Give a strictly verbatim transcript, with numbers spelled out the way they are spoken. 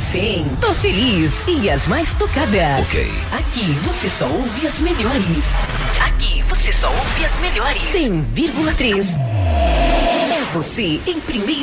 cem, tô feliz. E as mais tocadas. Ok. Aqui você só ouve as melhores. Aqui você só ouve as melhores. cem vírgula três. É você em primeiro.